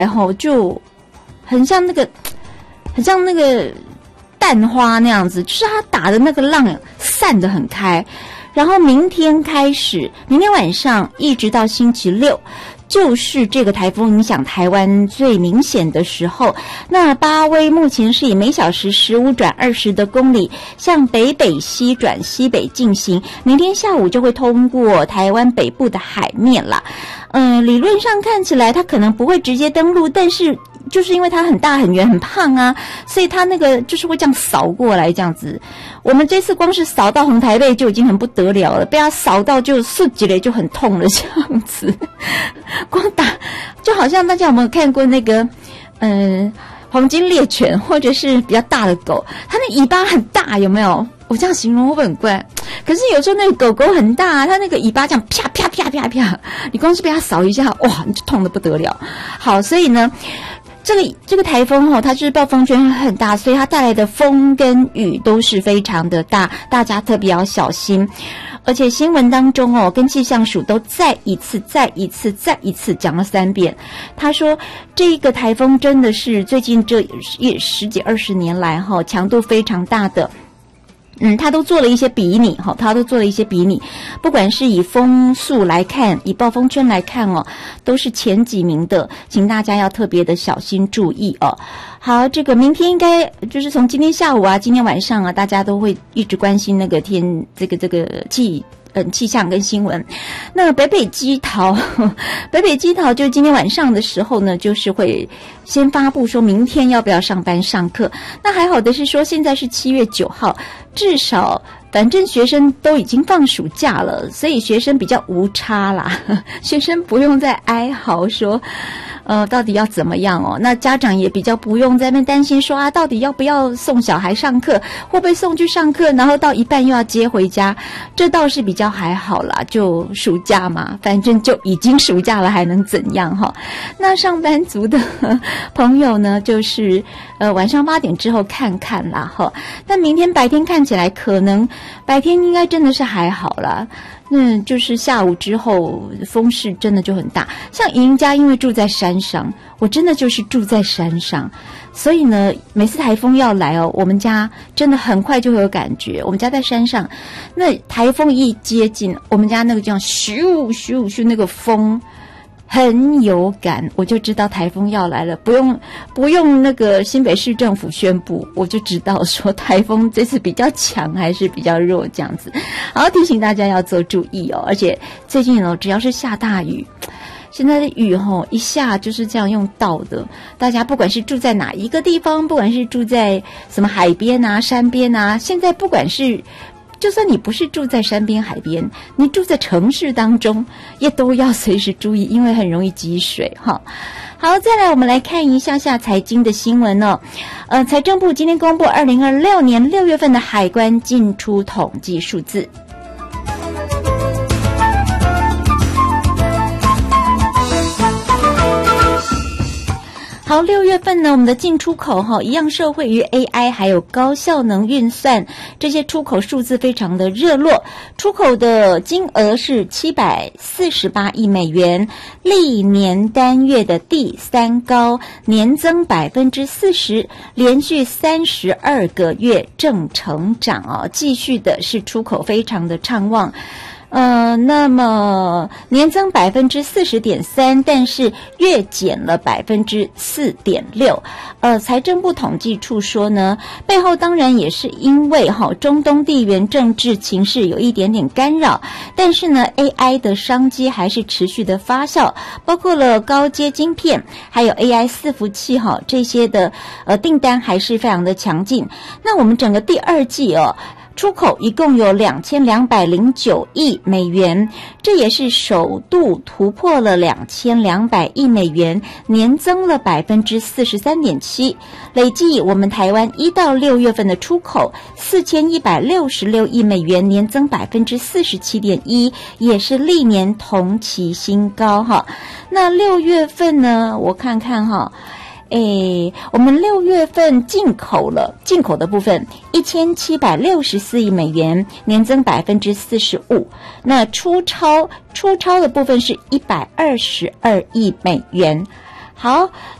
然后就很像那个蛋花那样子，就是它打的那个浪散得很开。然后明天晚上一直到星期六，就是这个台风影响台湾最明显的时候。那巴威目前是以每小时15转20的公里向北西转西北进行，明天下午就会通过台湾北部的海面啦。理论上看起来它可能不会直接登陆，但是就是因为它很大很圆很胖啊，所以它那个就是会这样扫过来这样子。我们这次光是扫到红台北就已经很不得了了，被它扫到就瞬间就很痛了这样子。光打就好像大家有没有看过那个黄金猎犬或者是比较大的狗，它那尾巴很大，有没有？我这样形容会不会很怪？可是有时候那个狗狗很大，它那个尾巴这样啪啪啪啪啪，你光是被它扫一下，哇，你就痛得不得了。好，所以呢这个台风它就是暴风圈很大，所以它带来的风跟雨都是非常的大，大家特别要小心。而且新闻当中跟气象署都再一次讲了3遍。他说这个台风真的是最近这10几20年来强度非常大的。他都做了一些比拟，不管是以风速来看，以暴风圈来看都是前几名的，请大家要特别的小心注意哦。好，这个明天应该就是从今天下午啊，今天晚上啊，大家都会一直关心那个这个气象跟新闻。那北北基桃就今天晚上的时候呢，就是会先发布说明天要不要上班上课。那还好的是说现在是7月9号，至少反正学生都已经放暑假了，所以学生比较无差啦，学生不用再哀嚎说到底要怎么样哦？那家长也比较不用在那边担心说到底要不要送小孩上课，会不会送去上课，然后到一半又要接回家，这倒是比较还好啦，就暑假嘛，反正就已经暑假了，还能怎样哈？那上班族的朋友呢，就是晚上8点之后看看啦哈。但明天白天看起来可能白天应该真的是还好啦。就是下午之后风势真的就很大，像莹家因为住在山上，我真的就是住在山上，所以呢每次台风要来我们家真的很快就会有感觉。我们家在山上，那台风一接近，我们家那个这样咻咻咻那个风很有感，我就知道台风要来了，不用那个新北市政府宣布，我就知道说台风这次比较强还是比较弱这样子。好，提醒大家要做注意而且最近只要是下大雨，现在的雨一下就是这样用倒的，大家不管是住在哪一个地方，不管是住在什么海边啊山边啊，现在不管是就算你不是住在山边海边，你住在城市当中也都要随时注意，因为很容易积水哈。好，再来我们来看一下财经的新闻财政部今天公布2026年6月份的海关进出统计数字。好，6月份呢，我们的进出口一样受惠于 AI 还有高效能运算，这些出口数字非常的热络，出口的金额是748亿美元，历年单月的第3高，年增40%，连续32个月正成长继续的是出口非常的畅旺。那么年增40.3%，但是月减了4.6%。财政部统计处说呢，背后当然也是因为中东地缘政治情势有一点点干扰，但是呢 AI 的商机还是持续的发酵，包括了高阶晶片，还有 AI 伺服器这些的订单还是非常的强劲。那我们整个第2季出口一共有2209亿美元，这也是首度突破了2200亿美元，年增了43.7%。累计我们台湾1到6月份的出口4166亿美元，年增47.1%，也是历年同期新高哈。那6月份呢，我看看我们6月份进口的部分1764亿美元，年增45%。那出超的部分是122亿美元。 好。